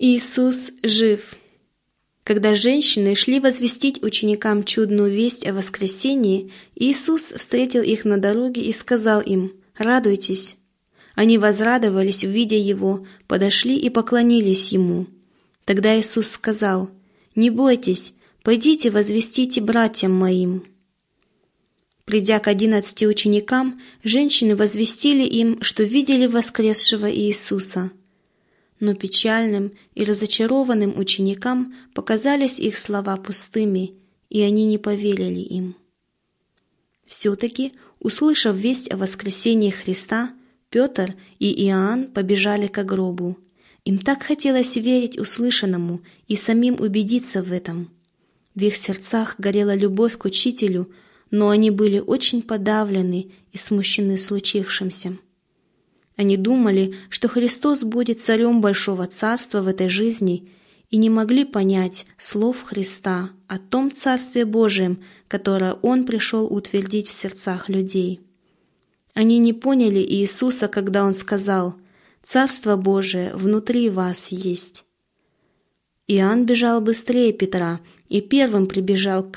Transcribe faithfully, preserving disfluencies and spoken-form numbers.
Иисус жив. Когда женщины шли возвестить ученикам чудную весть о воскресении, Иисус встретил их на дороге и сказал им: «Радуйтесь». Они возрадовались, увидя Его, подошли и поклонились Ему. Тогда Иисус сказал: «Не бойтесь, пойдите возвестите братьям моим». Придя к одиннадцати ученикам, женщины возвестили им, что видели воскресшего Иисуса. Но печальным и разочарованным ученикам показались их слова пустыми, и они не поверили им. Все-таки, услышав весть о воскресении Христа, Петр и Иоанн побежали к гробу. Им так хотелось верить услышанному и самим убедиться в этом. В их сердцах горела любовь к Учителю, но они были очень подавлены и смущены случившимся. Они думали, что Христос будет царем Большого Царства в этой жизни, и не могли понять слов Христа о том Царстве Божьем, которое Он пришел утвердить в сердцах людей. Они не поняли Иисуса, когда Он сказал: «Царство Божие внутри вас есть». Иоанн бежал быстрее Петра и первым прибежал к